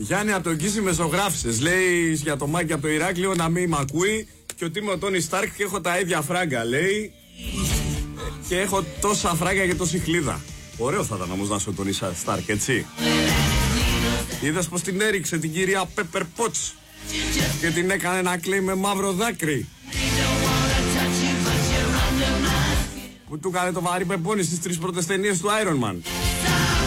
Γιάννη από τον Κίση μεσογράφησες. Λέει για το Μάκη από το Ηράκλειο να μην μ' ακούει. Και ότι είμαι ο Τόνι Στάρκ και έχω τα ίδια φράγκα, λέει. Και έχω τόσα φράγκα και τόση χλίδα. Ωραίο θα ήταν όμως να είσαι ο Τόνι Στάρκ, έτσι. Είδες πως την έριξε την κυρία Πέπερ Πότς και την έκανε να κλαίει με μαύρο δάκρυ. Που του έκανε το βαρύ πεπόνι στις 3 πρώτες ταινίες του Iron Man.